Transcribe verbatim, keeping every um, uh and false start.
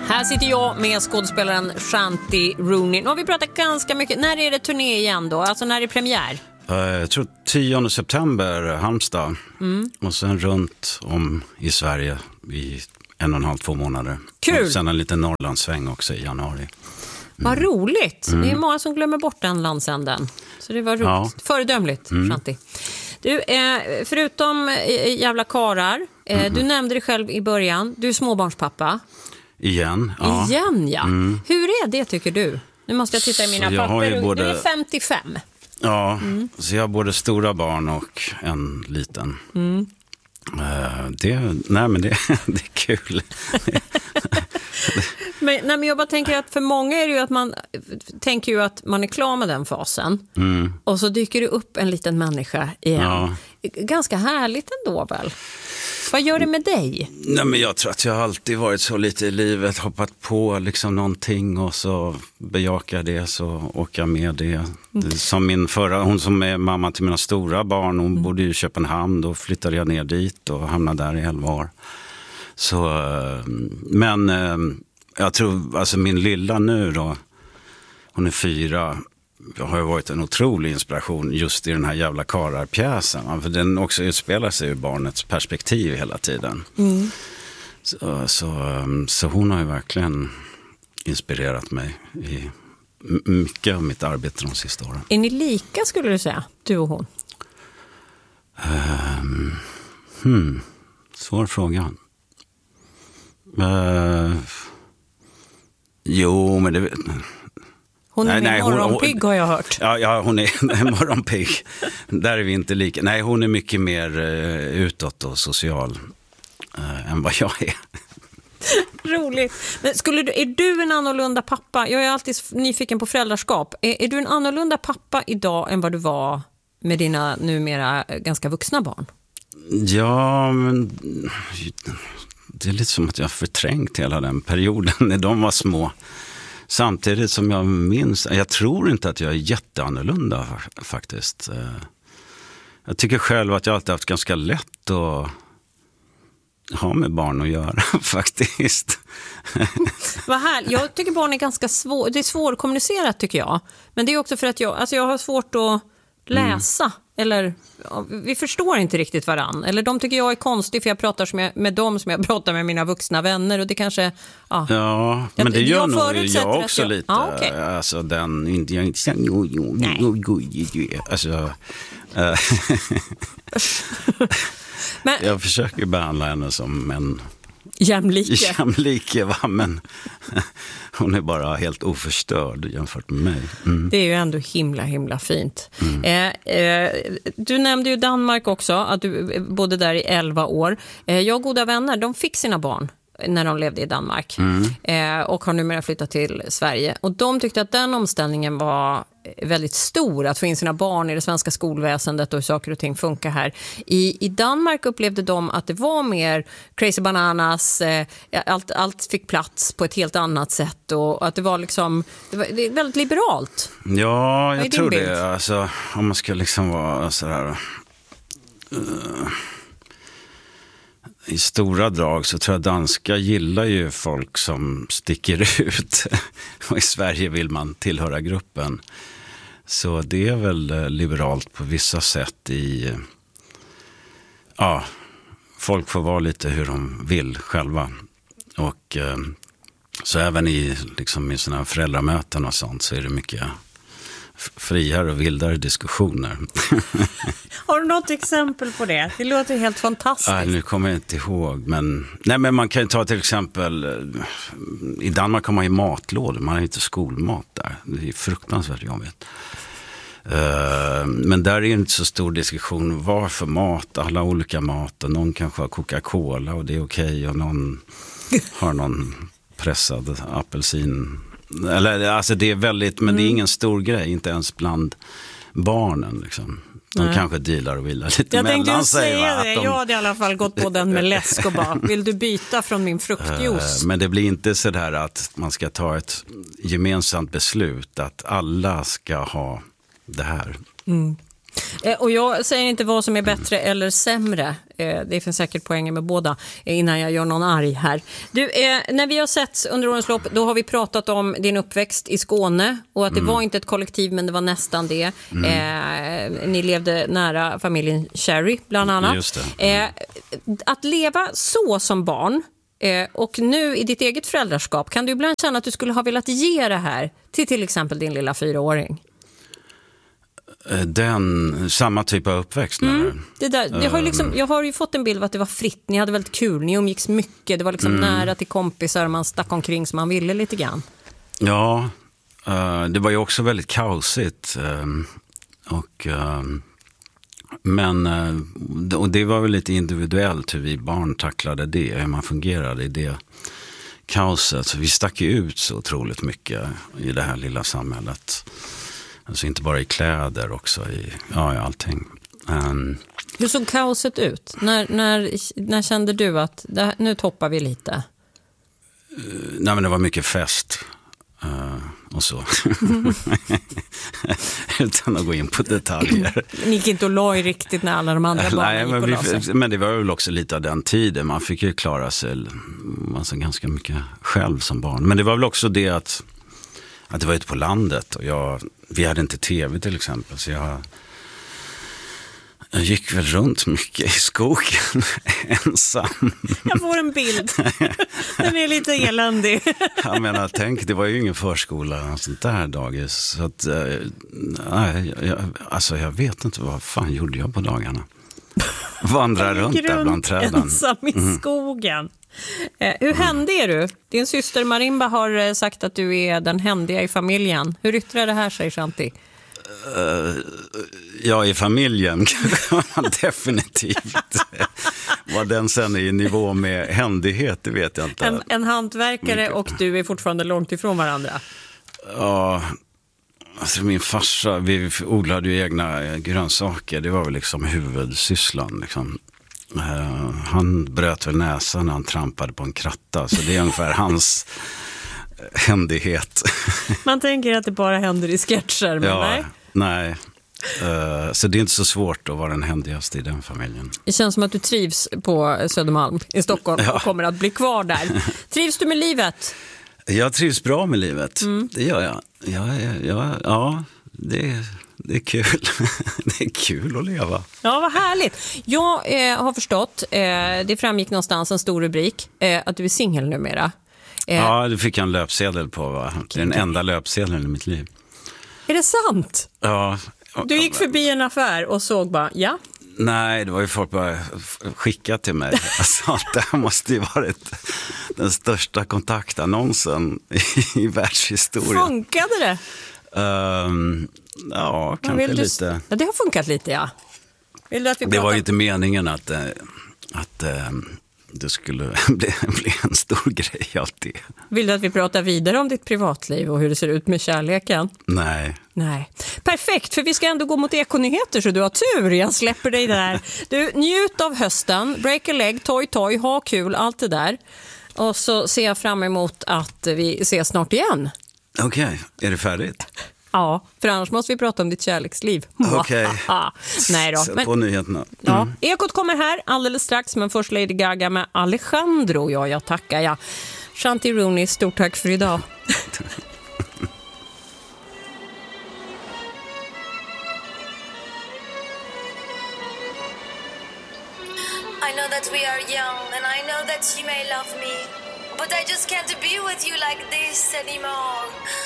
Här sitter jag med skådespelaren Shanti Rooney. Nu har vi pratat ganska mycket. När är det turné igen då? Alltså när är det premiär? Jag tror tionde september, Halmstad. Mm. Och sen runt om i Sverige i en och en halv, två månader. Kul! Och sen en liten Norrlandssväng också i januari. Mm. Vad roligt! Mm. Det är många som glömmer bort den landsänden. Så det var roligt. Ja. Föredömligt, mm. Shanti. Du, eh, förutom eh, jävla karar, eh, mm. du nämnde dig själv i början. Du är småbarnspappa. Igen, ja. Igen, ja. Mm. Hur är det, tycker du? Nu måste jag titta i mina papper. Både... Du är femtiofem. Ja, mm. så jag har både stora barn och en liten. Mm. Uh, det, nej, men det, det är kul. men, nej, men jag bara tänker att för många är det ju att man tänker ju att man är klar med den fasen. Mm. Och så dyker det upp en liten människa igen. Ja. Ganska härligt ändå väl? Vad gör det med dig? Nej, men jag tror att jag alltid varit så lite i livet, hoppat på liksom någonting och så bejakar det, så åker med det. Mm. Som min förra, hon som är mamma till mina stora barn, hon mm. bodde i Köpenhamn, då flyttade jag ner dit och hamnade där i elva år. Så, men jag tror, alltså min lilla nu då, hon är fyra, har ju varit en otrolig inspiration just i den här jävla kararpjäsen. För den också utspelar sig ur barnets perspektiv hela tiden. Mm. Så, så, så hon har ju verkligen inspirerat mig i mycket av mitt arbete de sista åren. Är ni lika, skulle du säga, du och hon? Um, hmm, svår fråga. Uh, jo, men det... Hon är nej, nej, morgonpigg hon, har jag hört. Ja, ja hon är morgonpigg. Där är vi inte lika. Nej, hon är mycket mer uh, utåt och social uh, än vad jag är. Roligt. Men skulle du, är du en annorlunda pappa? Jag är alltid nyfiken på föräldraskap. Är, är du en annorlunda pappa idag än vad du var med dina numera ganska vuxna barn? Ja, men det är lite som att jag har förträngt hela den perioden när de var små. Samtidigt som jag minns, jag tror inte att jag är jätteannorlunda faktiskt. Jag tycker själv att jag alltid haft ganska lätt att ha med barn att göra faktiskt. Vad här, jag tycker barn är ganska svår, det är svårkommunicerat tycker jag. Men det är också för att jag, alltså jag har svårt att läsa. Mm. Eller vi förstår inte riktigt varann. Eller de tycker jag är konstig för jag pratar som jag, med dem som jag pratar med mina vuxna vänner. Och det kanske... Ja, ja men det gör nog jag också jag, lite. Ja, okay. Alltså den... Inte, jag, alltså, äh, men, jag försöker behandla henne som en... Jämlike. Jämlike, va? Men hon är bara helt oförstörd jämfört med mig. Mm. Det är ju ändå himla, himla fint. Mm. Eh, eh, du nämnde ju Danmark också, att du bodde där i elva år. Eh, jag och goda vänner, de fick sina barn när de levde i Danmark. Mm. Eh, och har numera flyttat till Sverige. Och de tyckte att den omställningen var väldigt stor, att få in sina barn i det svenska skolväsendet och hur saker och ting funkar här. I, i Danmark upplevde de att det var mer crazy bananas, eh, allt, allt fick plats på ett helt annat sätt och att det var liksom, det var det är väldigt liberalt. Ja, jag tror bild? det. Alltså, om man ska liksom vara sådär... Uh... I stora drag så tror jag danska gillar ju folk som sticker ut. Och i Sverige vill man tillhöra gruppen. Så det är väl liberalt på vissa sätt i... Ja, folk får vara lite hur de vill själva. Och så även i, liksom, i såna här föräldramöten och sånt så är det mycket... friare och vildare diskussioner. Har du något exempel på det? Det låter helt fantastiskt. Nej, nu kommer jag inte ihåg. Men, nej, men man kan ju ta till exempel... I Danmark har man ju matlådor. Man har inte skolmat där. Det är fruktansvärt jobbigt. Uh, men där är det inte så stor diskussion. Vad för mat? Alla olika mat. Och någon kanske har Coca-Cola och det är okej. Okay, och någon har någon pressad apelsin... Eller, alltså det är väldigt, men mm. det är ingen stor grej, inte ens bland barnen liksom. De Nej. kanske dealar och vilar lite jag mellan sig. Jag tänkte säga det, de... jag hade i alla fall gått på den med läsk och bara, vill du byta från min fruktjuice? Men det blir inte så där att man ska ta ett gemensamt beslut att alla ska ha det här. Mm. Eh, och jag säger inte vad som är bättre eller sämre. Eh, det finns säkert poänger med båda eh, innan jag gör någon arg här. Du, eh, när vi har sett under årens lopp, då har vi pratat om din uppväxt i Skåne och att det mm. var inte ett kollektiv, men det var nästan det. Mm. Eh, ni levde nära familjen Cherry bland annat. Just det. Mm. Eh, att leva så som barn eh, och nu i ditt eget föräldraskap, kan du ibland känna att du skulle ha velat ge det här till till exempel din lilla fyraåring? Den, samma typ av uppväxt. Mm, det där, jag, har ju liksom, jag har ju fått en bild av att det var fritt. Ni hade väldigt kul, ni umgicks mycket. Det var liksom mm. nära till kompisar, man stack omkring som man ville lite grann. Ja, uh, det var ju också väldigt kaosigt. Uh, och, uh, men uh, och det var väl lite individuellt hur vi barn tacklade det, hur man fungerade i det kaoset. Så vi stack ju ut så otroligt mycket i det här lilla samhället. Alltså inte bara i kläder, också i, ja, i allting. Um, Hur såg kaoset ut? När, när, när kände du att det, nu toppar vi lite? Uh, nej, men det var mycket fest. Uh, och så. Utan att gå in på detaljer. Ni gick inte och la i riktigt när alla de andra barnen nej, gick men, och vi, la sig. Men det var väl också lite av den tiden. Man fick ju klara sig alltså, ganska mycket själv som barn. Men det var väl också det att Att det var ute på landet och jag, vi hade inte tv till exempel, så jag, jag gick väl runt mycket i skogen ensam. Jag får en bild. Den är lite eländig. Jag menar, tänk, det var ju ingen förskola och sånt där dagis. Så att, nej, jag, alltså jag vet inte vad fan gjorde jag på dagarna. Vandra runt där bland träden. Ensam i skogen. Eh, hur händig är du? Din syster Marimba har eh, sagt att du är den händiga i familjen. Hur yttrar det här sig, Shanti? Uh, ja, i familjen kan man definitivt. Vad den sen är i nivå med händighet, det vet jag inte. En, en hantverkare och du är fortfarande långt ifrån varandra. Ja, alltså min farsa, vi odlade ju egna grönsaker. Det var väl liksom huvudsysslan liksom. Uh, han bröt väl näsan när han trampade på en kratta. Så det är ungefär hans händighet. Man tänker att det bara händer i sketcher, men ja, nej. Nej. Uh, så det är inte så svårt att vara den händigaste i den familjen. Det känns som att du trivs på Södermalm i Stockholm ja. och kommer att bli kvar där. Trivs du med livet? Jag trivs bra med livet. Mm. Det gör jag. Ja, ja, ja, ja det är... Det är kul. Det är kul att leva. Ja, vad härligt. Jag eh, har förstått, eh, det framgick någonstans en stor rubrik, eh, att du är singel numera. Eh, ja, det fick jag en löpsedel på. Va? Det är den enda löpsedeln i mitt liv. Är det sant? Ja. Du gick förbi en affär och såg bara, ja. Nej, det var ju folk bara skickat till mig. Alltså, det här måste ju varit den största kontaktannonsen i, i världshistorien. Funkade det? Um, ja, kanske du... lite. Ja, det har funkat lite, ja. Vill du att vi det var ju inte meningen att, att det skulle bli, bli en stor grej av det. Vill du att vi pratar vidare om ditt privatliv och hur det ser ut med kärleken? Nej. Nej. Perfekt, för vi ska ändå gå mot ekonyheter så du har tur. Jag släpper dig där. Du, njut av hösten, break a leg, toy toy, ha kul, allt det där. Och så ser jag fram emot att vi ses snart igen. Okej, okay. Är det färdigt? Ja, för annars måste vi prata om ditt kärleksliv. Okej. Okay. Nej då. Men, på nyheterna. Mm. Ja, Ekot kommer här alldeles strax, men först Lady Gaga med Alejandro. Ja, jag tackar jag. Shanti Rooney, stort tack för idag. I know that we are young and I know that you may love me, but I just can't be with you like this anymore.